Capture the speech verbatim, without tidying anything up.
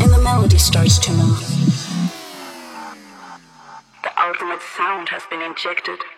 and the melody starts to move. The ultimate sound has been injected.